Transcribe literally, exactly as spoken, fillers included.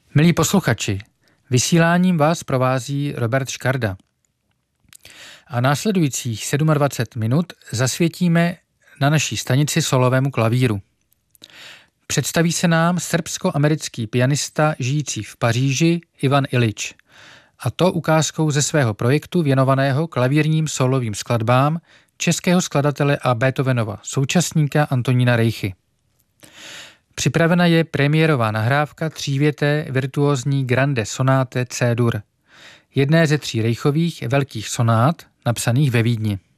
Milí posluchači, vysíláním vás provází Robert Škarda. A následujících dvacet sedm minut zasvětíme na naší stanici solovému klavíru. Představí se nám srbsko-americký pianista žijící v Paříži Ivan Iljič, a to ukázkou ze svého projektu věnovaného klavírním solovým skladbám českého skladatele a Beethovenova současníka Antonína Reichy. Připravena je premiérová nahrávka třívěté virtuózní Grande sonáte C-dur, jedné ze tří Reichových velkých sonát napsaných ve Vídni.